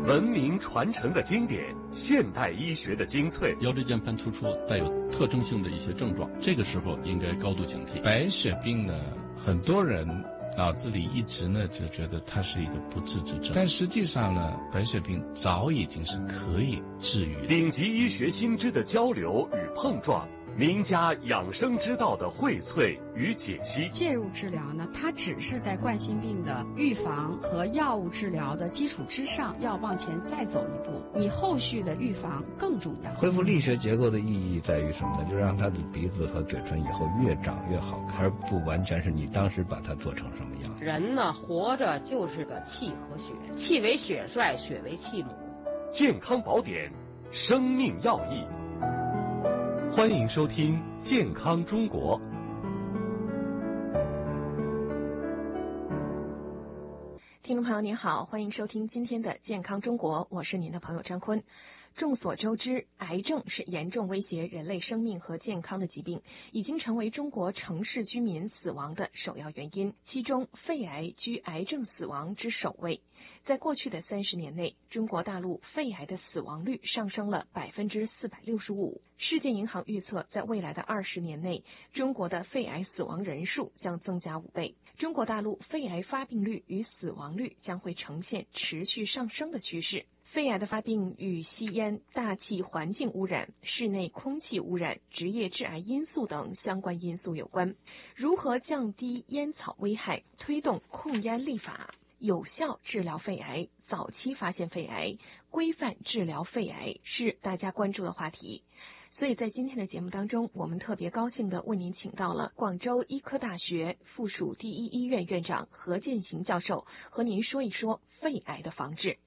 文明传承的经典，现代医学的精粹。 腰椎间盘突出带有特征性的一些症状，这个时候应该高度警惕。 白血病呢，很多人脑子里一直呢就觉得它是一个不治之症，但实际上呢，白血病早已经是可以治愈的。 顶级医学新知的交流与碰撞，名家养生之道的荟萃与解析。 介入治疗呢，它只是在冠心病的预防和药物治疗的基础之上，要往前再走一步，你后续的预防更重要。 恢复力学结构的意义在于什么呢？就让他的鼻子和嘴唇以后越长越好看，而不完全是你当时把它做成什么样。 人呢，活着就是个气和血，气为血帅，血为气母。 健康宝典，生命要义。欢迎收听《健康中国》。 听众朋友您好，欢迎收听今天的《健康中国》，我是您的朋友张坤。众所周知，癌症是严重威胁人类生命和健康的疾病，已经成为中国城市居民死亡的首要原因，其中肺癌居癌症死亡之首位。在过去的30年内，中国大陆肺癌的死亡率上升了465%。世界银行预测，在未来的20年内，中国的肺癌死亡人数将增加5倍。中国大陆肺癌发病率与死亡率将会呈现持续上升的趋势。肺癌的发病与吸烟、大气环境污染、室内空气污染、职业致癌因素等相关因素有关。如何降低烟草危害，推动控烟立法，有效治疗肺癌，早期发现肺癌，规范治疗肺癌是大家关注的话题。所以在今天的节目当中，我们特别高兴地为您请到了广州医科大学附属第一医院院长何建行教授，和您说一说肺癌的防治。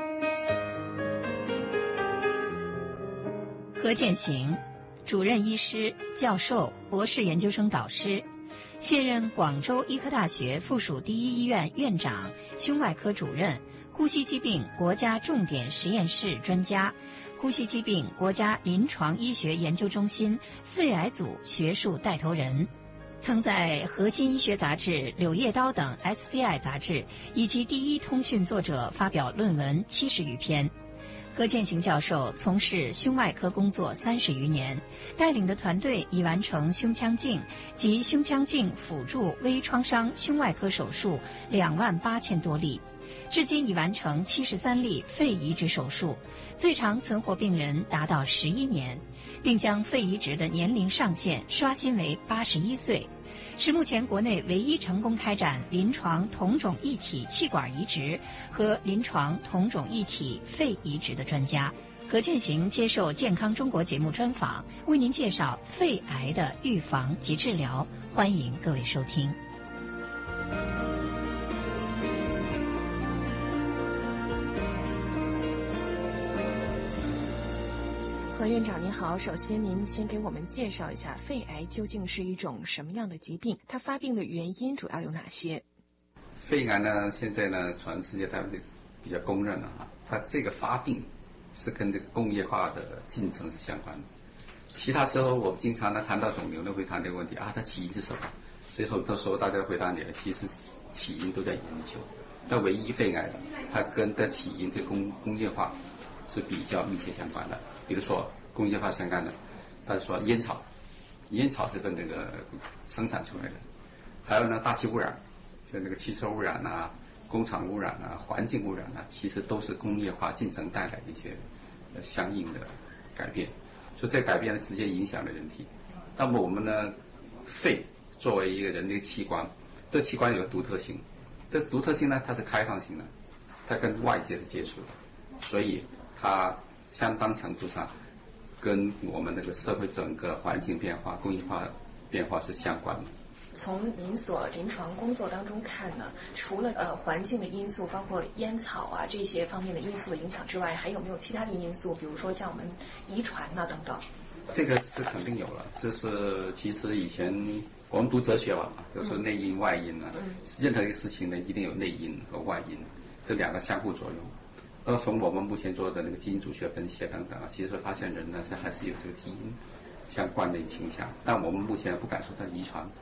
何建行，主任医师、教授、博士研究生导师，现任广州医科大学附属第一医院院长、胸外科主任，呼吸疾病国家重点实验室专家，呼吸疾病国家临床医学研究中心肺癌组学术带头人，曾在《核心医学杂志》《柳叶刀》等 SCI 杂志以及第一通讯作者发表论文70余篇。何建行教授从事胸外科工作30余年，带领的团队已完成胸腔镜及胸腔镜辅助微创伤胸外科手术28000多例，至今已完成73例肺移植手术，最长存活病人达到11年，并将肺移植的年龄上限刷新为81岁，是目前国内唯一成功开展临床同种异体气管移植和临床同种异体肺移植的专家。何建行接受《健康中国》节目专访，为您介绍肺癌的预防及治疗，欢迎各位收听。 何院长您好，首先您先给我们介绍一下肺癌究竟是一种什么样的疾病，它发病的原因主要有哪些？ 肺癌呢，现在呢全世界比较公认了它这个发病是跟这个工业化的进程是相关的。其他时候我们经常呢谈到肿瘤呢会谈这个问题它起因是什么，所以很多时候大家回答你其实起因都在研究，但唯一肺癌它跟的起因这工业化是比较密切相关的。比如说工业化相关的，他说烟草是跟这个生产出来的，还有呢大气污染，像这个汽车污染工厂污染环境污染其实都是工业化进程带来的一些相应的改变，所以这改变呢直接影响了人体。那么我们呢，肺作为一个人的器官，这器官有个独特性，这独特性呢它是开放性的，它跟外界是接触的，所以它相当程度上跟我们那个社会整个环境变化、工业化变化是相关的。 从您所临床工作当中看呢，除了环境的因素，包括烟草这些方面的因素的影响之外，还有没有其他的因素，比如说像我们遗传等等？ 这个是肯定有了，这是其实以前我们读哲学嘛，就是内因外因实际上这个事情呢，一定有内因和外因，这两个相互作用。从我们目前做的那个基因组学分析等等其实发现人呢还是有这个基因相关的倾向，但我们目前不敢说它遗传。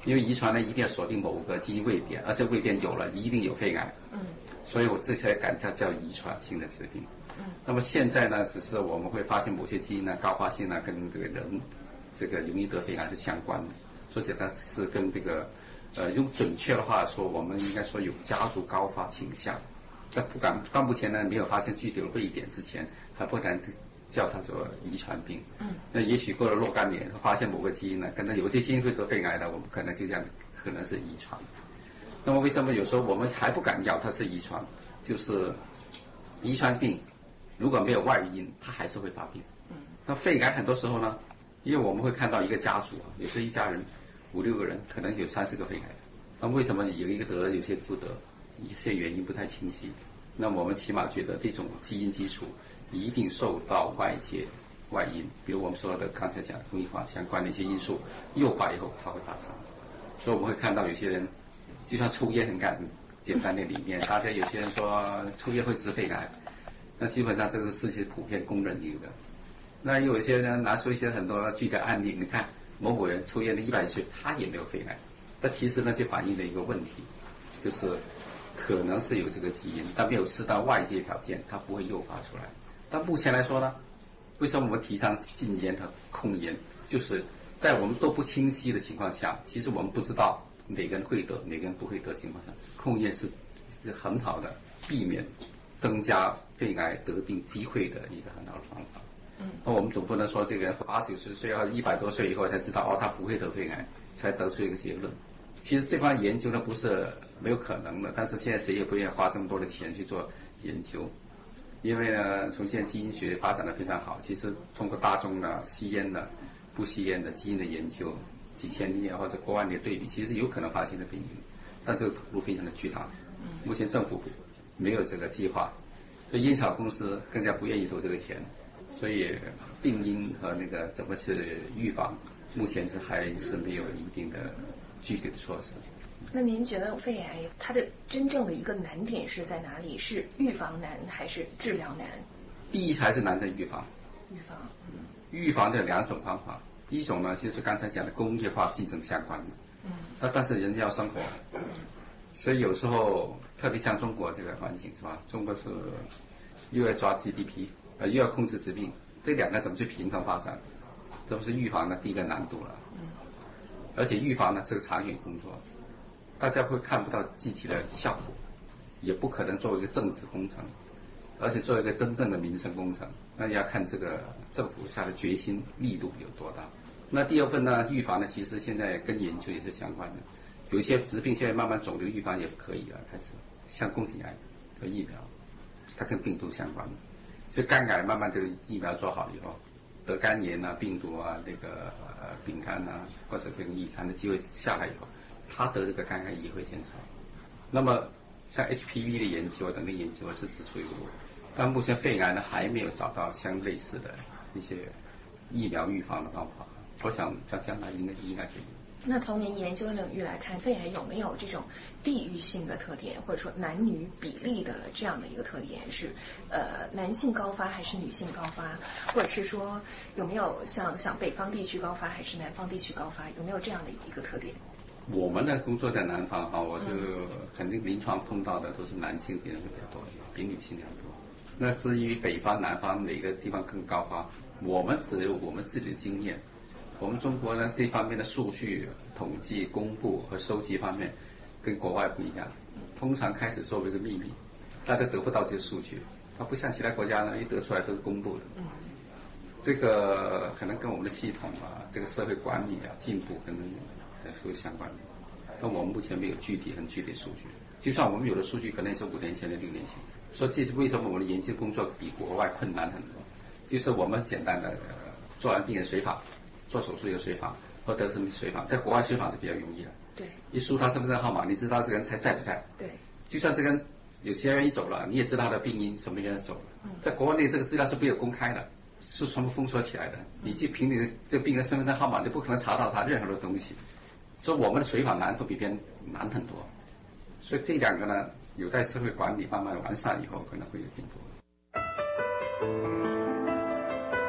因为遗传呢一定要锁定某个基因位点，而且位点有了一定有肺癌。所以我这才敢它叫遗传性的疾病。那么现在呢，只是我们会发现某些基因呢高发性呢跟这个人这个容易得肺癌是相关的，所以它是跟这个用准确的话说，我们应该说有家族高发倾向。在到目前呢没有发现具体的位点之前，还不敢叫它做遗传病。那也许过了若干年，发现某个基因呢，可能有些基因会得肺癌的，我们可能就这样可能是遗传。那么为什么有时候我们还不敢咬它是遗传？就是遗传病如果没有外因，它还是会发病。那肺癌很多时候呢，因为我们会看到一个家族，有时候一家人5、6个人，可能有30个肺癌。那为什么有一个得，有些不得？一些原因不太清晰。那我们起码觉得这种基因基础一定受到外界外因，比如我们说的刚才讲工业化相关的一些因素诱发以后，它会发生。所以我们会看到有些人，就像抽烟很简单的理念，大家有些人说抽烟会致肺癌，那基本上这个是世界普遍公认有的。那有一些人拿出一些很多具体案例，你看某某人抽烟的100岁，他也没有肺癌。那其实呢就反映了一个问题，就是可能是有这个基因，但没有适当外界条件，它不会诱发出来。但目前来说呢，为什么我们提倡禁烟和控烟？就是在我们都不清晰的情况下，其实我们不知道哪个人会得，哪个人不会得情况下，控烟是很好的避免增加肺癌得病机会的一个很好的方法。那我们总不能说这个人80、90岁或者100多岁以后才知道他不会得肺癌，才得出一个结论。其实这块研究呢不是没有可能的，但是现在谁也不愿意花这么多的钱去做研究，因为呢，从现在基因学发展的非常好，其实通过大众的吸烟的、不吸烟的基因的研究，几千年或者过万年对比，其实有可能发现的病因，但这个投入非常的巨大。目前政府没有这个计划，所以烟草公司更加不愿意投这个钱，所以病因和那个怎么去预防，目前还是没有一定的具体的措施。 那您觉得肺癌它的真正的一个难点是在哪里？是预防难还是治疗难？ 第一还是难在预防。预防的2种方法，第一种呢就是刚才讲的工业化竞争相关的，但是人家要生活，所以有时候特别像中国这个环境是吧？中国是又要抓 GDP， 又要控制疾病，这2个怎么去平衡发展？这不是预防的第一个难度了。而且预防呢是个长远工作，大家会看不到具体的效果，也不可能做一个政治工程，而且做一个真正的民生工程，那要看这个政府下的决心力度有多大。那第二份呢，预防呢其实现在跟研究也是相关的，有一些疾病现在慢慢肿瘤预防也可以了，开始像宫颈癌和疫苗，它跟病毒相关的，所以肝癌慢慢这个疫苗做好了以后，得肝炎啊、病毒啊、那个丙肝啊，或者这个乙肝的机会下来以后，他得这个肝癌也会减少。那么像 HPV 的研究等的研究是指出一个，但目前肺癌呢还没有找到相类似的一些疫苗预防的方法。我想在将来应该可以。 那从您研究的领域来看，肺癌有没有这种地域性的特点，或者说男女比例的这样的一个特点？是男性高发还是女性高发？或者是说有没有像北方地区高发还是南方地区高发？有没有这样的一个特点？ 我们的工作在南方哈，我就肯定临床碰到的都是男性病人会比较多，比女性要多。那至于北方南方哪个地方更高发，我们只有我们自己的经验。我们中国呢这方面的数据统计公布和收集方面跟国外不一样，通常开始作为一个秘密，大家得不到这些数据，它不像其他国家呢一得出来都是公布的。这个可能跟我们的系统啊，这个社会管理啊进步可能是相关的，但我们目前没有很具体数据。就算我们有的数据可能也是5年前的6年前，所以这是为什么我们的研究工作比国外困难很多。就是我们简单的做完病人随访，做手术有随访或得什么随访，在国外随访是比较容易的。 对， 一输他身份证号码，你知道这个人还在不在？ 对， 就算这个人有些人一走了，你也知道他的病因什么原因走了。在国内这个资料是没有公开的，是全部封锁起来的，你就凭你的这个病人身份证号码，你不可能查到他任何的东西。所以我们的随访难度比别人难很多，所以这2个呢，有待社会管理慢慢完善以后，可能会有进步。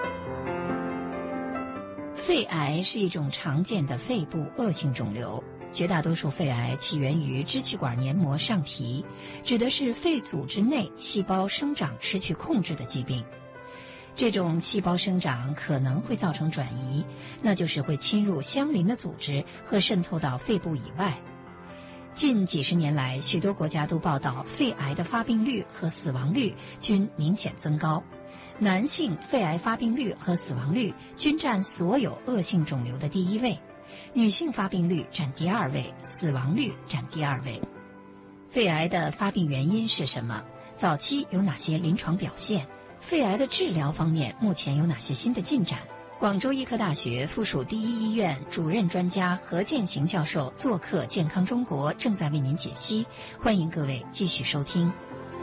肺癌是一种常见的肺部恶性肿瘤， 绝大多数肺癌起源于支气管黏膜上皮，指的是肺组织内细胞生长失去控制的疾病。这种细胞生长可能会造成转移，那就是会侵入相邻的组织和渗透到肺部以外。近几十年来，许多国家都报道肺癌的发病率和死亡率均明显增高。男性肺癌发病率和死亡率均占所有恶性肿瘤的第1位，女性发病率占第2位，死亡率占第2位。肺癌的发病原因是什么？早期有哪些临床表现？肺癌的治疗方面目前有哪些新的进展？广州医科大学附属第一医院主任专家何建行教授做客健康中国，正在为您解析，欢迎各位继续收听。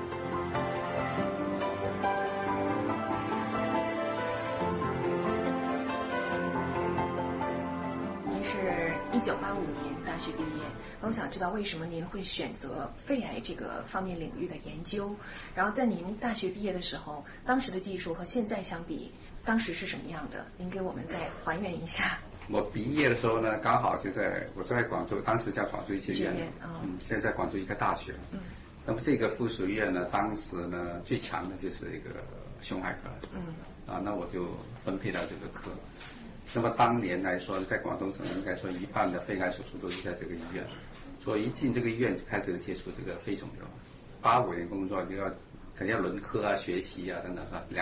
您是1985年大学毕业，我想知道为什么您会选择肺癌这个方面领域的研究，然后在您大学毕业的时候，当时的技术和现在相比，当时是什么样的？您给我们再还原一下。 我毕业的时候呢，刚好我在广州，当时叫广州医学院，现在在广州医科大学。那么这个附属医院呢，当时呢最强的就是一个胸外科，那我就分配到这个科。那么当年来说，在广东省应该说1半的肺癌手术都是在这个医院，所以一进这个医院就开始接触这个肺肿瘤。85年工作就肯定要轮科啊、学习啊等等，是吧？